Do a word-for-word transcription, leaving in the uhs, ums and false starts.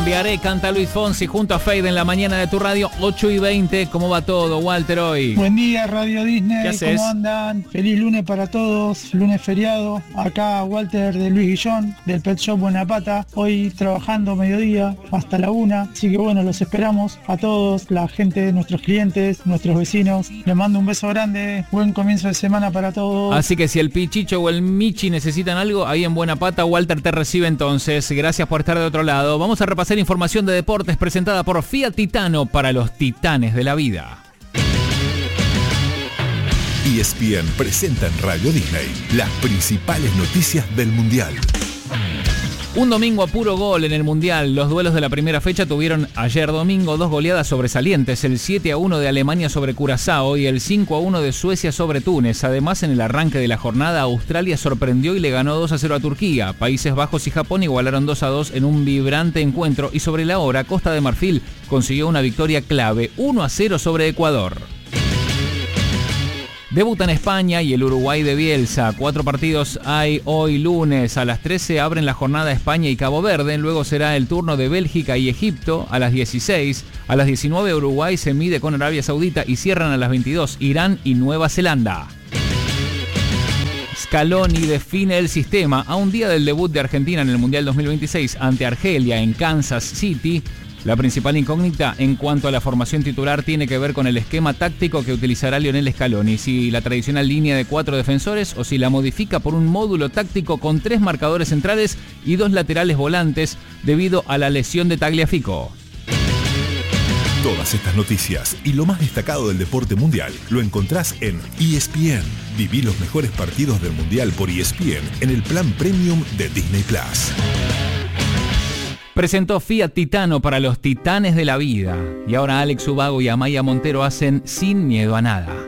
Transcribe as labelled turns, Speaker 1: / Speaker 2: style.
Speaker 1: cambiaré, canta Luis Fonsi junto a Fade en la mañana de tu radio, ocho y veinte. ¿Cómo va todo, Walter, hoy?
Speaker 2: Buen día, Radio Disney.
Speaker 1: ¿Qué haces?
Speaker 2: ¿Cómo andan? Feliz lunes para todos, lunes feriado. Acá Walter de Luis Guillón, del Pet Shop Buenapata. Hoy trabajando mediodía hasta la una. Así que bueno, los esperamos a todos, la gente, nuestros clientes, nuestros vecinos. Les mando un beso grande. Buen comienzo de semana para todos.
Speaker 1: Así que si el Pichicho o el Michi necesitan algo, ahí en Buenapata, Walter te recibe entonces. Gracias por estar de otro lado. Vamos a repasar información de deportes presentada por Fiat Titano para los titanes de la vida.
Speaker 3: E S P N presenta en Radio Disney las principales noticias del Mundial.
Speaker 1: Un domingo a puro gol en el Mundial. Los duelos de la primera fecha tuvieron ayer domingo dos goleadas sobresalientes, el siete a uno de Alemania sobre Curazao y el cinco a uno de Suecia sobre Túnez. Además, en el arranque de la jornada, Australia sorprendió y le ganó dos a cero a Turquía. Países Bajos y Japón igualaron dos a dos en un vibrante encuentro y sobre la hora, Costa de Marfil consiguió una victoria clave, uno a cero sobre Ecuador. Debutan España y el Uruguay de Bielsa. Cuatro partidos hay hoy lunes. A las trece abren la jornada España y Cabo Verde. Luego será el turno de Bélgica y Egipto a las dieciséis. A las diecinueve Uruguay se mide con Arabia Saudita y cierran a las veintidós Irán y Nueva Zelanda. Scaloni define el sistema a un día del debut de Argentina en el Mundial dos mil veintiséis ante Argelia en Kansas City. La principal incógnita en cuanto a la formación titular tiene que ver con el esquema táctico que utilizará Lionel Scaloni, si la tradicional línea de cuatro defensores o si la modifica por un módulo táctico con tres marcadores centrales y dos laterales volantes debido a la lesión de Tagliafico.
Speaker 3: Todas estas noticias y lo más destacado del deporte mundial lo encontrás en E S P N. Viví los mejores partidos del Mundial por E S P N en el plan premium de Disney Plus.
Speaker 1: Presentó Fiat Titano para los titanes de la vida. Y ahora Alex Ubago y Amaya Montero hacen Sin Miedo a Nada.